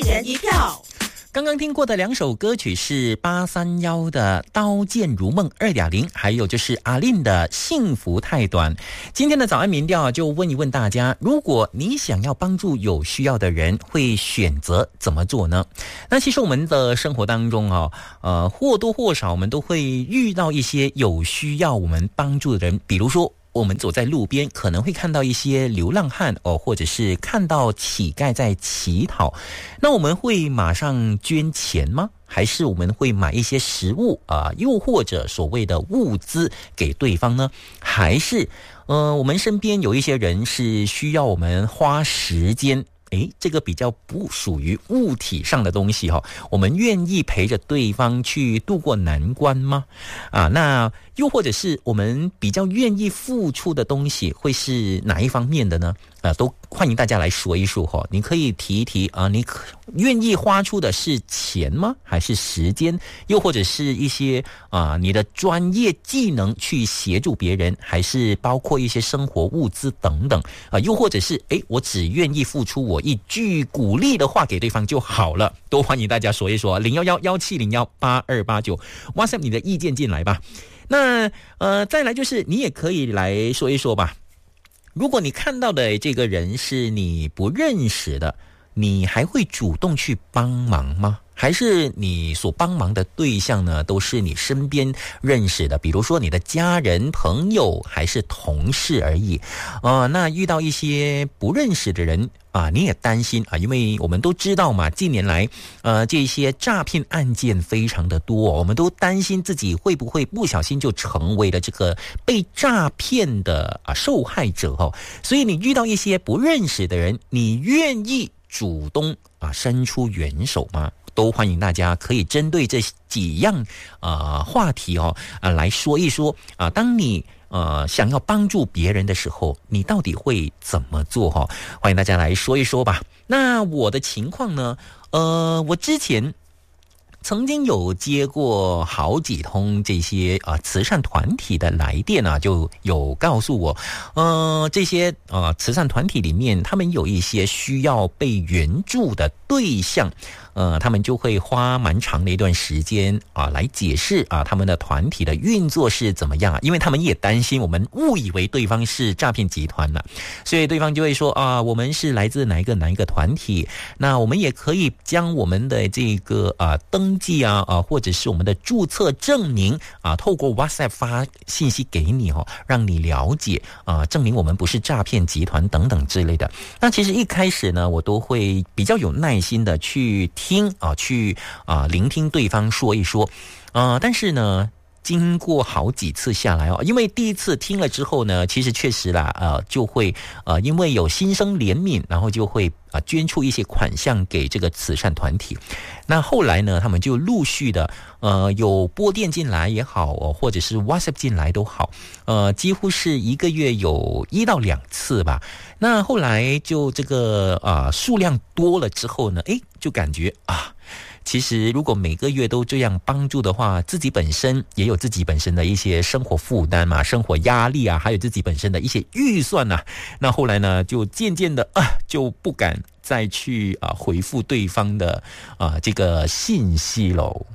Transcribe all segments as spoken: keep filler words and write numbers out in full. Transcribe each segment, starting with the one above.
人一票。 刚刚听过的两首歌曲是八三一的《刀剑如梦 二点零》，还有就是阿令的《幸福太短》。今天的早安民调就问一问大家，如果你想要帮助有需要的人，会选择怎么做呢？那其实我们的生活当中啊，呃，或多或少我们都会遇到一些有需要我们帮助的人，比如说我们走在路边，可能会看到一些流浪汉哦，或者是看到乞丐在乞讨，那我们会马上捐钱吗？还是我们会买一些食物啊、呃，又或者所谓的物资给对方呢？还是呃，我们身边有一些人是需要我们花时间？诶，这个比较不属于物体上的东西哈、哦，我们愿意陪着对方去度过难关吗？啊，那又或者是我们比较愿意付出的东西会是哪一方面的呢？啊，都欢迎大家来说一说哈、哦。你可以提一提啊，你可愿意花出的是钱吗？还是时间？又或者是一些啊你的专业技能去协助别人，还是包括一些生活物资等等啊？又或者是诶，我只愿意付出我一句鼓励的话给对方就好了。都欢迎大家说一说，零一一一七零一八二八九 WhatsApp 你的意见进来吧。那呃，再来就是你也可以来说一说吧。如果你看到的这个人是你不认识的，你还会主动去帮忙吗？还是你所帮忙的对象呢，都是你身边认识的，比如说你的家人、朋友还是同事而已。呃，那遇到一些不认识的人啊，你也担心啊，因为我们都知道嘛，近年来呃这些诈骗案件非常的多，我们都担心自己会不会不小心就成为了这个被诈骗的啊受害者哦。所以你遇到一些不认识的人，你愿意主动啊伸出援手吗？都欢迎大家可以针对这几样啊、呃、话题哦啊、呃、来说一说啊、呃。当你呃想要帮助别人的时候，你到底会怎么做哈、哦？欢迎大家来说一说吧。那我的情况呢？呃，我之前曾经有接过好几通这些啊、呃、慈善团体的来电啊，就有告诉我，呃，这些啊、呃、慈善团体里面，他们有一些需要被援助的对象。呃，他们就会花蛮长的一段时间啊，来解释啊，他们的团体的运作是怎么样，因为他们也担心我们误以为对方是诈骗集团了，所以对方就会说啊，我们是来自哪一个哪一个团体，那我们也可以将我们的这个啊登记啊啊，或者是我们的注册证明啊，透过 WhatsApp 发信息给你哦，让你了解啊，证明我们不是诈骗集团等等之类的。那其实一开始呢，我都会比较有耐心的去听啊，去啊聆听对方说一说，啊，但是呢，经过好几次下来哦，因为第一次听了之后呢，其实确实啦，呃，就会呃，因为有心生怜悯，然后就会啊、呃、捐出一些款项给这个慈善团体。那后来呢，他们就陆续的呃有拨电进来也好哦，或者是 WhatsApp 进来都好，呃，几乎是一个月有一到两次吧。那后来就这个啊、呃、数量多了之后呢，诶，就感觉啊。其实如果每个月都这样帮助的话，自己本身也有自己本身的一些生活负担嘛，生活压力啊，还有自己本身的一些预算啊。那后来呢，就渐渐的啊，就不敢再去啊回复对方的啊这个信息喽。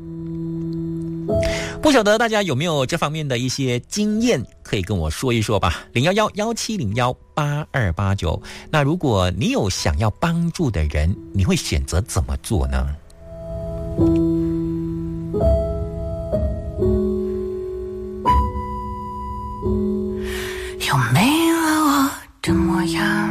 不晓得大家有没有这方面的一些经验，可以跟我说一说吧。零一一一七零一八二八九。那如果你有想要帮助的人，你会选择怎么做呢？ 又没了我的模样，